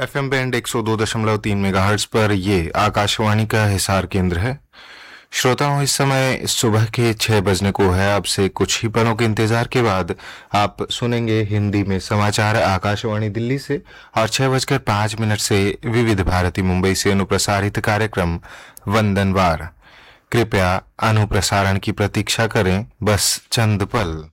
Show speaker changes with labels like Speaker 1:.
Speaker 1: FM band 102.3 megahertz पर ये आकाशवाणी का हिसार केंद्र है। श्रोताओं, इस समय सुबह के 6 बजने को है। अब से कुछ ही पलों के इंतजार के बाद आप सुनेंगे हिंदी में समाचार आकाशवाणी दिल्ली से, और 6:05 से विविध भारती मुंबई से अनुप्रसारित कार्यक्रम वंदनवार। कृपया अनुप्रसारण की प्रतीक्षा करें बस चंद पल।